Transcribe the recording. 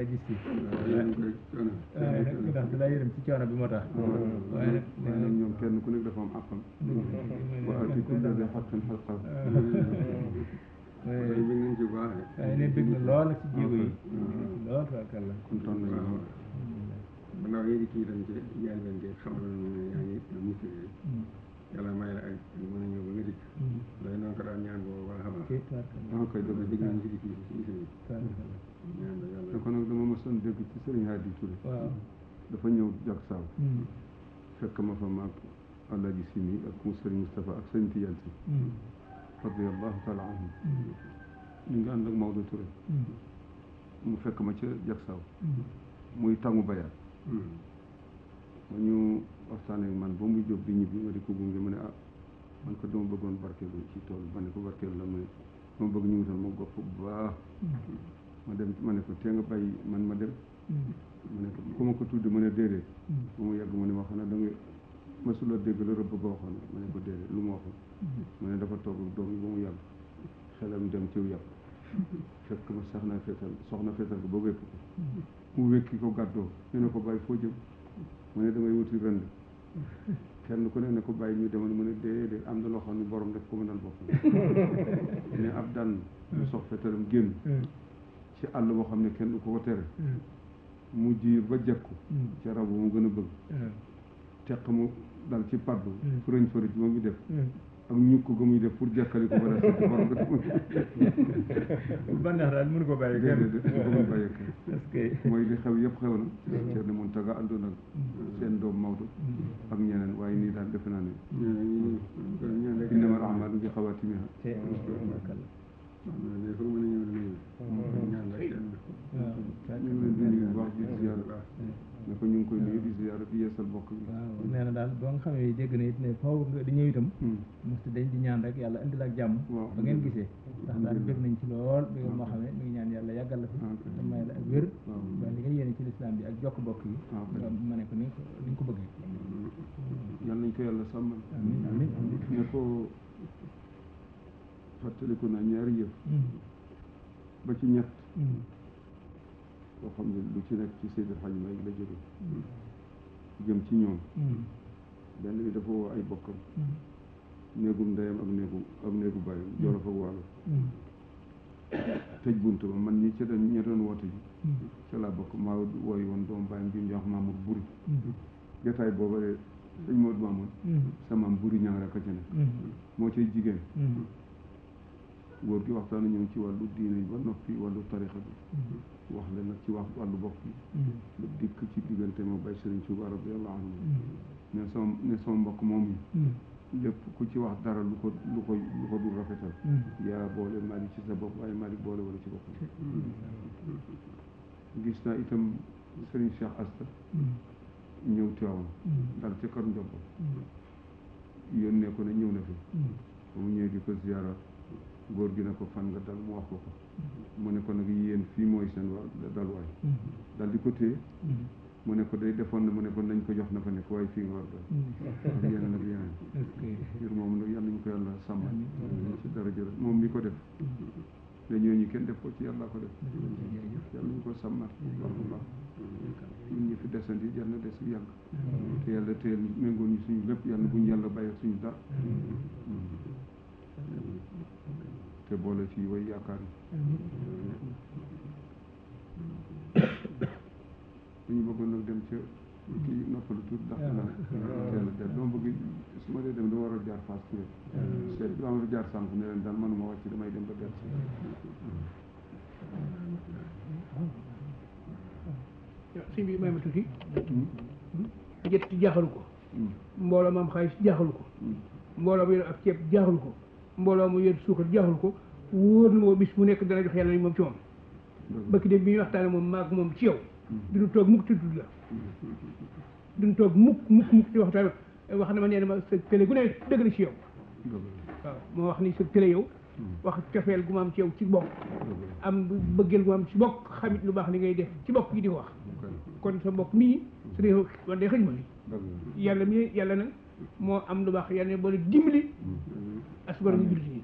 gis ci waaye nag ndax da laa yërëm ci coono bi moo tax waaye nag ñoom kenn ku nekk dafa am àqam wa aati kulla zi haqqin haqqahu waaye bëgg nañ ci bu baax waaye ne bëgg na lool nag ci jéego yi lool tabarkalla kontaan nañu lool ba ndaw yi di kii dañ ci jaay leen ke xamal ne yaa ngi musi yàlla may la ak mën a ñëw ba nga dikk day noonu ko daan ñaan boobu wala xamal dama koy dëgg bëgg nañ ci di kii si musi ñaan ba yàlla te kon nag dama mësoon dégg ci Serigne Hadi Touré waaw dafa ñëw jak saaw fekk ma fa maag Alaaji Simi ak mu Serigne Moustapha ak Serigne Tidiane Sy radiyallahu taala anhum ñu ngi ànd ak Maodo Touré mu fekk ma ca jak saaw muy tàngu bayaat ma ñu waxtaanee man ba muy jóg di ñibbi ma di ko gunge ma ne man ko dama bëggoon barkeelu ci tool ma ne ko barkeelu la ma ne dama bëgg ñu wutal ma gopp bu baax ma dem ma ne ko tee nga bàyyi man ma dem ma ne ko ku ma ko tuddi ma ne déedéet ba mu yàgg ma ne ma xam ne da nga mësula dégg la rëbb ba waxoon ma ne ko déedéet lu ma waxoon ma ne dafa toog ak doom yi ba mu yàgg xelam dem ciw yàpp fekk ma soxna feetal ko ba wékk ko mu wékki ko gàddoo ñu ne ko bàyyi foo jëm mu ne damay wuti rënd kenn ku ne ko bàyyi ñu demoon mu ne déedéet am na loo xam ne borom def ko mënal boppam ne ab daan mu sox fetalam génn ci àll boo xam ne kenn du ko tere mu jiir ba jekku ca rab mu gën a bëgg teq mu dal ci paddu fërëñ fërëj moom mi def ak ñukk ga muy def pour jekkali ko ba def borom def ba neex daal mënu ko bàyyi kenn ko bàyyi kenn parce que mooy li xew yëpp xew na Thierno Mountaga àndoon ak seen doom Maodo ak ñeneen waaye nii daal defe naa ne innamal a'maalu bi xawaatimihaa ñu ngi leen di nuyu bu baax di ziyaara ne ko ñu ngi koy nuyu di ziyaara di yeesal bokk bi waaw nee na daal ba nga xamee dégg na it ne faw nga di ñëw itam mosti dañ di ñaan rek yàlla indil ak jàmm ba ngeen gisee ndax daal bëgg nañ ci lool bi moo xamee mi ngi ñaan yàlla yàggal la fi te may la ak wér ba li nga yéene ci lislaam bi ak jokk bokk yi ma ne ko ni nga ko bëggee yal nañ ko yàlla sàmmal amiin amiin amiin ne ko fàttaliku na ñaari yëf ba ci ñett boo xam ne lu ci nekk ci Seydi El Hadji Malick la jóge jëm ci ñoom benn bi dafa woo ay bokkam néegum ndeyam ak néegu bàyyam Jolof ak Waalo tëj bunt ba man ñi ña doon woote ji ca laa bokk maa wooy woon doomu bàyyam bi ñu wax Mamour Buri jotaay booba de sëñ Modou Mamoun sama maam Buri ñang rek a ca nekk moo cay jigéen góor gi waxtaan ñëw ci wàllu diine ba noppi wàllu tarixa bi wax leen nag ci wax wàllu bopp bi lu dikk ci diggante ma bay Sëriñ Tuubaa radiyallaahu anhu ne sama mbokk moom yi lépp ku ci wax dara lu ko dul rafetal yaa boole Malick ci sa bopp waaye Malick boole wala ci bopp gis naa itam Sëriñ Cheikh Asta ñëw Tiwaawan dal ca kër Ndiobo yónnee ko ne ñëw na fi ba mu ñëwee di ko ziyaara góor gi ne ko fan nga dal mu wax ko mu ne ko nag yéen fii mooy seen dalwaay dal di ko téye mu ne ko day defoon na mu ne ko nañ ko jox na fa nekk waaye fii nga war dal ak yeneen ak yeneen ngir moom nag yàlla ñu ko yàlla sàmmal ci daraja moom mi ko def ne ñooñu kenn def ko ci yàlla ko def yàlla ñu ko sàmmal baax a baax ñun ñi fi desandi yàlla na des yàgg te yàlla teel méngoo ñu suñu lépp yàlla buñu yàlla bàyyi suñu dara te boole fii way yaakaar yi ñu bëggoon nag dem ca kii noppalu tuut ndax na teel a dem dama bëgg su ma dee dem dama war a jaar Fass Touré seet dama fa jaar sànq ne leen daal manuma wàcc damay dem ba der sëñ bi may ma tuuti jët jaaxalu ko mbooloo maam xaalis jaaxalu ko mbooloo mu yor ab ceeb jaaxalu ko mbooloo mu yor suukar jaaxalu ko wóor na moo bis mu nekk dana jox yàlla ni moom ci moom bëkk dem bi ñuy waxtaane moom maag moom ci yow duñu toog mukk tudd la duñu toog mukk ci waxtaan wax na ma nee na ma sa télé gu ne dëgg la ci yow waaw moo wax ni sa télé yow wax cofeel gu ma am ci yow ci bokk am bëggeel gu ma am ci bokk xamit lu baax li ngay def ci bokk yi di ko wax kon sa mbokk mii su dee wan day xëj ma li yàlla nag moo am lu baax yàlla ne boole dimbali as borom jullit